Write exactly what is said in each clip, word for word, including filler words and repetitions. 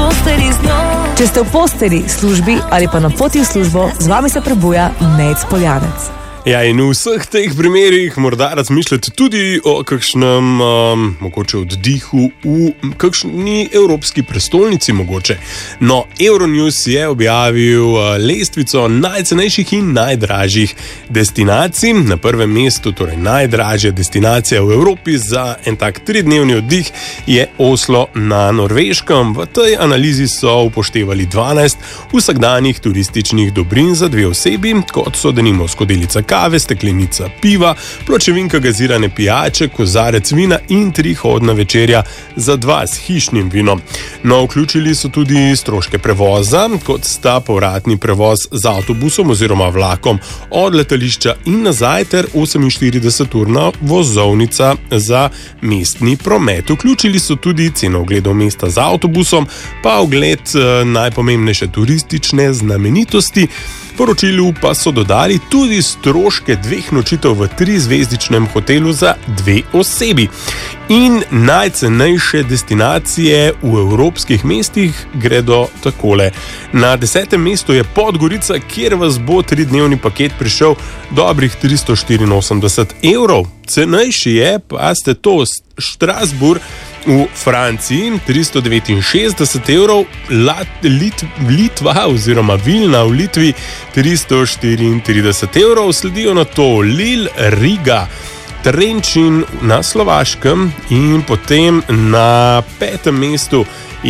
posteli z njo. Če ste v posteli, službi ali pa na poti v službo, z vami se prebuja Nejc Poljanec. Ja, in v vseh teh primerih morda razmišljate tudi o kakšnem um, mogoče oddihu v kakšni evropski prestolnici mogoče. No, Euronews je objavil uh, lestvico najcenejših in najdražjih destinacij. Na prvem mestu, torej najdražja destinacija v Evropi za en tak tridnevni oddih je Oslo na Norveškem. V tej analizi so upoštevali dvanajst vsakdanjih turističnih dobrin za dve osebi, kot so denimo skodelica kave, steklenica piva, pločevinka gazirane pijače, kozarec vina in trihodna večerja za dva s hišnim vinom. No, vključili so tudi stroške prevoza, kot sta povratni prevoz z avtobusom oziroma vlakom od letališča in nazaj ter oseminštirideseturna vozovnica za mestni promet. Vključili so tudi ceno ogledov mesta z avtobusom, pa ogled eh, najpomembnejše turistične znamenitosti. Poročilu pa so dodali tudi stroške dveh nočitev v trizvezdičnem hotelu za dve osebi. In najcenejše destinacije v evropskih mestih gredo takole. Na desetem mestu je Podgorica, kjer vas bo tridnevni paket prišel dobrih tristo štiriinosemdeset evrov. Cenejši je, pa ste to, Strasbourg v Franciji, tristo devetinšestdeset evrov, Lat, Lit, Litva oziroma Vilna v Litvi, tristo štiriintrideset evrov, sledijo na to Lille, Riga, Trenčín na Slovaškem in potem na petem mestu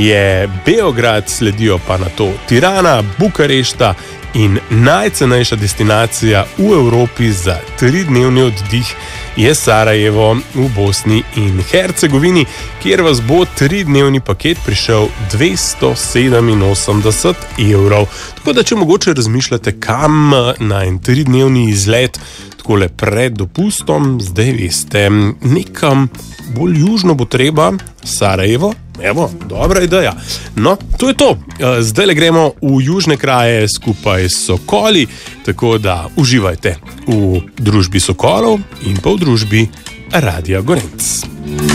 je Beograd, sledijo pa na to Tirana, Bukarešta in najcenejša destinacija v Evropi za tridnevni oddih je Sarajevo v Bosni in Hercegovini, kjer vas bo tridnevni paket prišel dvesto sedeminosemdeset evrov. Tako da, če mogoče razmišljate, kam na en tridnevni izlet takole pred dopustom, zdaj veste, nekam bolj južno bo treba, Sarajevo. Evo, dobra ideja. No, to je to. Zdaj le gremo v južne kraje skupaj s Sokoli, tako da uživajte v družbi Sokolov in pa v družbi Radia Gorenc.